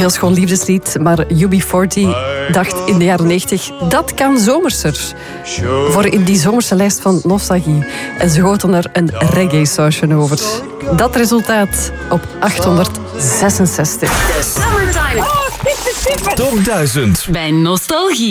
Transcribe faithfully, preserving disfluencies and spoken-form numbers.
heel schoon liefdeslied, maar U B veertig dacht in de jaren negentig, dat kan zomerser. Voor in die zomerse lijst van nostalgie. En ze goten er een reggae-sausje over. Dat resultaat op achthonderdzesenzestig. Top duizend. Bij Nostalgie.